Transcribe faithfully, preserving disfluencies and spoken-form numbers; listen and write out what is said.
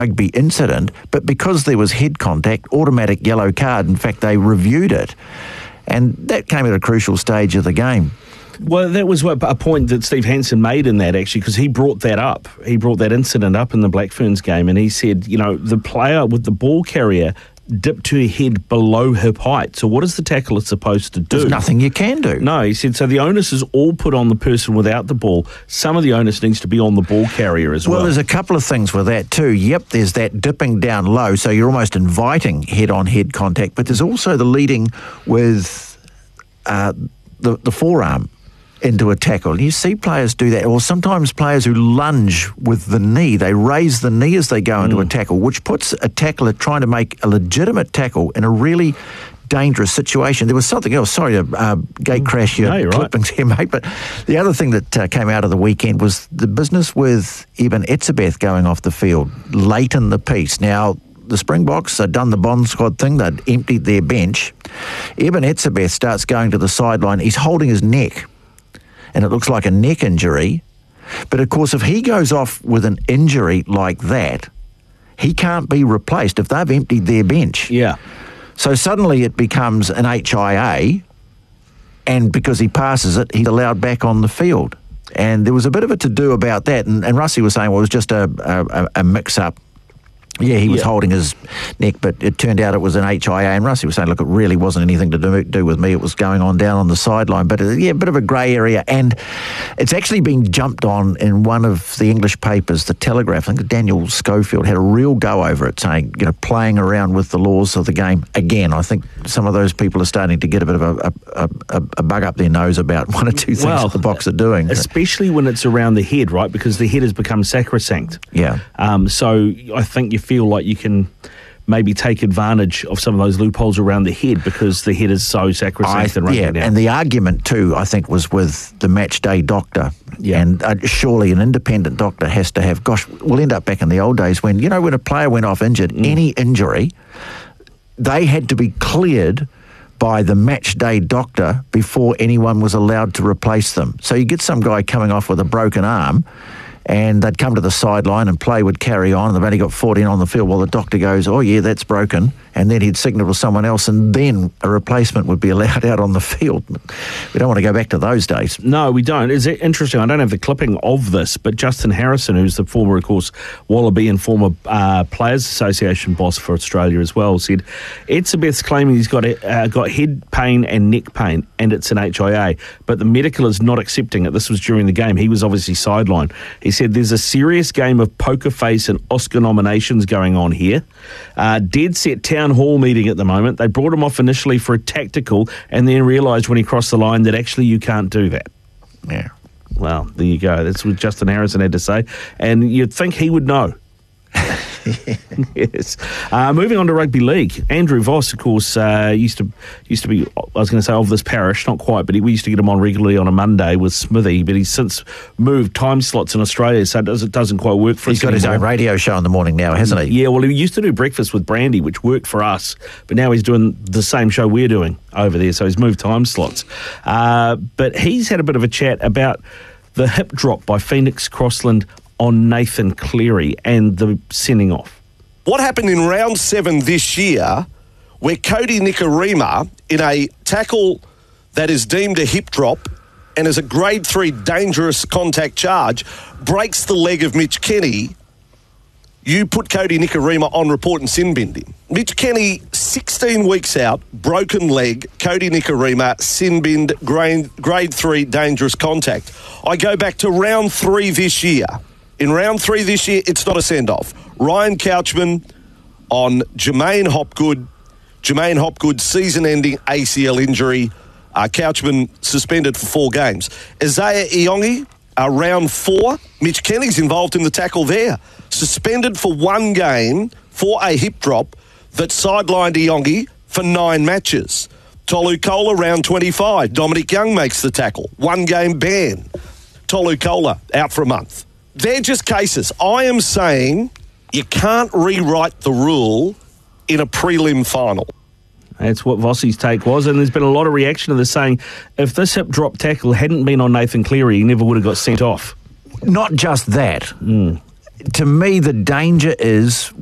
rugby incident, but because there was head contact, automatic yellow card. In fact, they reviewed it, and that came at a crucial stage of the game. Well, that was what, a point that Steve Hansen made in that, actually, because he brought that up. He brought that incident up in the Black Ferns game, and he said, you know, the player with the ball carrier dipped her head below hip height. So what is the tackler supposed to do? There's nothing you can do. No, he said, so the onus is all put on the person without the ball. Some of the onus needs to be on the ball carrier as well. Well, there's a couple of things with that too. Yep, there's that dipping down low, so you're almost inviting head-on-head contact, but there's also the leading with uh, the, the forearm into a tackle. You see players do that, or sometimes players who lunge with the knee. They raise the knee as they go into mm. a tackle, which puts a tackler trying to make a legitimate tackle in a really dangerous situation. There was something else. Sorry to uh, gate crash your no, clippings right. here, mate, but the other thing that uh, came out of the weekend was the business with Eben Etzebeth going off the field late in the piece. Now, the Springboks had done the Bond squad thing. They'd emptied their bench. Eben Etzebeth starts going to the sideline. He's holding his neck, and it looks like a neck injury. But, of course, if he goes off with an injury like that, he can't be replaced if they've emptied their bench. Yeah. So suddenly it becomes an H I A, and because he passes it, he's allowed back on the field. And there was a bit of a to-do about that, and, and Rusty was saying, well, it was just a, a, a mix-up. Yeah, he was yeah. holding his neck, but it turned out it was an H I A. And Rusty was saying, look, it really wasn't anything to do, do with me. It was going on down on the sideline. But, uh, yeah, a bit of a grey area. And it's actually been jumped on in one of the English papers, The Telegraph. I think Daniel Schofield had a real go over it, saying, you know, playing around with the laws of the game. Again, I think some of those people are starting to get a bit of a, a, a, a bug up their nose about one or two things well, that the Boks are doing. Especially when it's around the head, right? Because the head has become sacrosanct. Yeah. Um, so I think you feel like you can maybe take advantage of some of those loopholes around the head because the head is so sacrosanct. I, and yeah, down. And the argument too, I think, was with the match day doctor. Yeah. And uh, surely an independent doctor has to have, gosh, we'll end up back in the old days when, you know, when a player went off injured, mm. any injury, they had to be cleared by the match day doctor before anyone was allowed to replace them. So you get some guy coming off with a broken arm, and they'd come to the sideline and play would carry on, and they've only got fourteen on the field. Well, the doctor goes, oh, yeah, that's broken. And then he'd signal to someone else, and then a replacement would be allowed out on the field. We don't want to go back to those days. No, we don't. It's interesting. I don't have the clipping of this, but Justin Harrison, who's the former, of course, Wallaby and former uh, Players Association boss for Australia as well, said Etzebeth's claiming he's got uh, got head pain and neck pain, and it's an H I A, but the medical is not accepting it. This was during the game. He was obviously sidelined. He said there's a serious game of poker face and Oscar nominations going on here. Uh, dead set town hall meeting at the moment. They brought him off initially for a tactical and then realised when he crossed the line that actually you can't do that. Yeah. Well, there you go. That's what Justin Harrison had to say. And you'd think he would know. Yes. Uh, moving on to rugby league, Andrew Voss, of course, uh, used to used to be, I was going to say, of this parish, not quite, but he, we used to get him on regularly on a Monday with Smithy, but he's since moved time slots in Australia, so it, does, it doesn't quite work for he's us. He's got anymore. his own radio show in the morning now, hasn't he? Yeah, well, he used to do breakfast with Brandy, which worked for us, but now he's doing the same show we're doing over there, so he's moved time slots. Uh, but he's had a bit of a chat about the hip drop by Phoenix Crossland on Nathan Cleary and the sending off. What happened in round seven this year, where Cody Nikorima, in a tackle that is deemed a hip drop and is a grade three dangerous contact charge, breaks the leg of Mitch Kenny, you put Cody Nikorima on report and sin binned him. Mitch Kenny, sixteen weeks out, broken leg, Cody Nikorima, sin binned, grade, grade three dangerous contact. I go back to round three this year. In round three this year, it's not a send-off. Ryan Couchman on Jermaine Hopgood. Jermaine Hopgood, season-ending A C L injury. Uh, Couchman suspended for four games. Isaiah Iongi, uh, round four. Mitch Kenny's involved in the tackle there. Suspended for one game for a hip drop that sidelined Iongi for nine matches. Tolu Kola, round twenty-five. Dominic Young makes the tackle. One game ban. Tolu Kola out for a month. They're just cases. I am saying you can't rewrite the rule in a prelim final. That's what Vossi's take was, and there's been a lot of reaction to this saying if this hip drop tackle hadn't been on Nathan Cleary, he never would have got sent off. Not just that. Mm. to me, the danger is